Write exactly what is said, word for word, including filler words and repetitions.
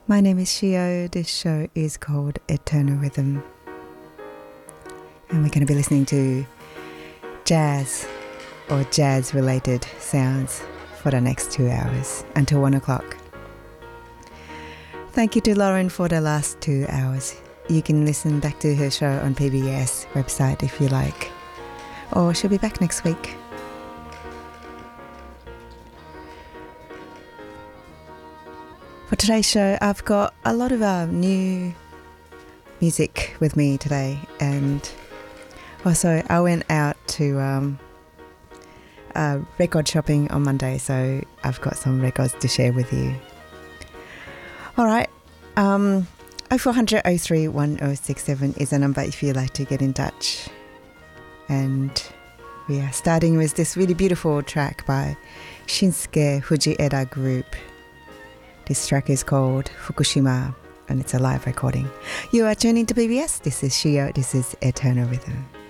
My name is Shio. This show is called Eternal Rhythm. And we're going to be listening to jazz or jazz-related sounds for the next two hours until one o'clock. Thank you to Lauren for the last two hours. You can listen back to her show on P B S website if you like. Or she'll be back next week. For today's show, I've got a lot of uh, new music with me today, and also I went out to um, uh, record shopping on Monday, so I've got some records to share with you. All right, um, oh four hundred oh three one oh six seven is a number if you'd like to get in touch. And we are starting with this really beautiful track by Shinsuke Fujieda Group. This track is called Fukushima, and it's a live recording. You are tuning to P B S. This is Shio. This is Eternal Rhythm.